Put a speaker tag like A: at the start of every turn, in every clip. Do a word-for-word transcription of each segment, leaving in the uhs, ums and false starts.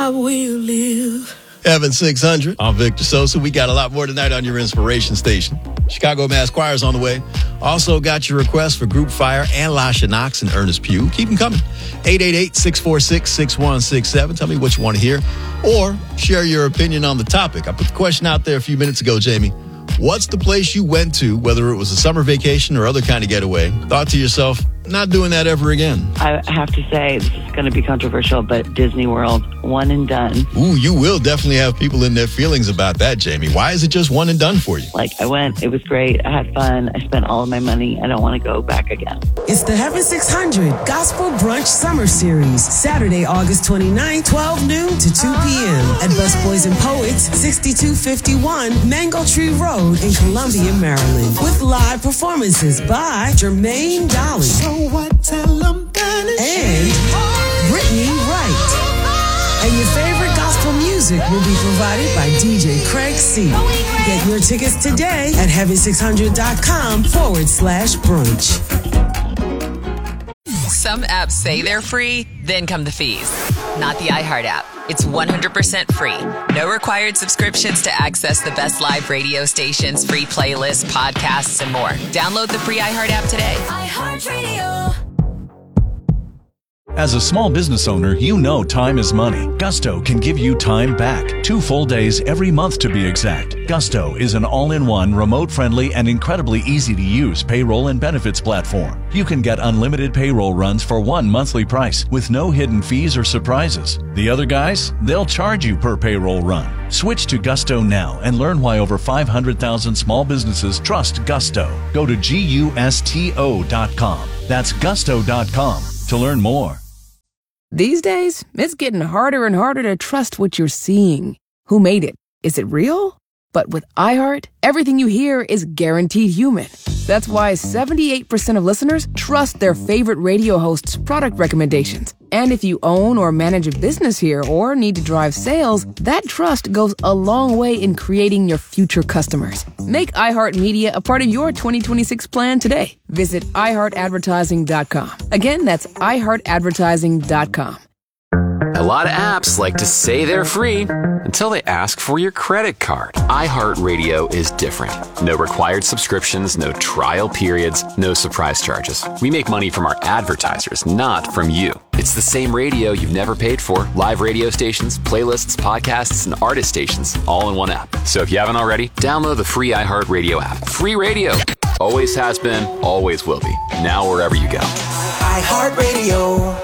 A: I will live.
B: Heaven six hundred. I'm Victor Sosa. We got a lot more tonight on your inspiration station. Chicago Mass Choir's on the way. Also got your requests for Group Fire and Lasha Knox and Ernest Pugh. Keep them coming. eight eight eight, six four six, six one six seven. Tell me what you want to hear. Or share your opinion on the topic. I put the question out there a few minutes ago, Jamie. What's the place you went to, whether it was a summer vacation or other kind of getaway, thought to yourself, not doing that ever again?
C: I have to say, this is going to be controversial, but Disney World, one and done.
B: Ooh, you will definitely have people in their feelings about that, Jamie. Why is it just one and done for you?
C: Like, I went, it was great, I had fun, I spent all of my money, I don't want to go back again.
A: It's the Heaven six hundred Gospel Brunch Summer Series, Saturday, August twenty-ninth, twelve noon to two p.m. at Busboys and Poets, sixty-two fifty-one Mango Tree Road in Columbia, Maryland, with live performances by Jermaine Dolly. So what, tell 'em and Brittany Wright. And your favorite gospel music will be provided by D J Craig C. Get your tickets today at heaven six hundred dot com forward slash brunch.
D: Some apps say they're free, then come the fees. Not the iHeart app. It's one hundred percent free. No required subscriptions to access the best live radio stations, free playlists, podcasts, and more. Download the free iHeart app today. iHeartRadio.
E: As a small business owner, you know time is money. Gusto can give you time back. Two full days every month to be exact. Gusto is an all-in-one, remote-friendly, and incredibly easy-to-use payroll and benefits platform. You can get unlimited payroll runs for one monthly price with no hidden fees or surprises. The other guys, they'll charge you per payroll run. Switch to Gusto now and learn why over five hundred thousand small businesses trust Gusto. Go to gusto dot com. That's gusto dot com to learn more.
F: These days, it's getting harder and harder to trust what you're seeing. Who made it? Is it real? But with iHeart, everything you hear is guaranteed human. That's why seventy-eight percent of listeners trust their favorite radio host's product recommendations. And if you own or manage a business here or need to drive sales, that trust goes a long way in creating your future customers. Make iHeartMedia a part of your twenty twenty-six plan today. Visit i heart advertising dot com. Again, that's i heart advertising dot com.
G: A lot of apps like to say they're free until they ask for your credit card. iHeartRadio is different. No required subscriptions, no trial periods, no surprise charges. We make money from our advertisers, not from you. It's the same radio you've never paid for. Live radio stations, playlists, podcasts, and artist stations, all in one app. So if you haven't already, download the free iHeartRadio app. Free radio. Always has been, always will be. Now wherever you go.
A: iHeartRadio.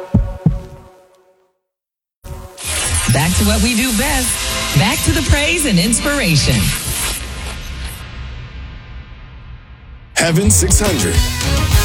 H: Back to what we do best. Back to the praise and inspiration.
I: Heaven six hundred.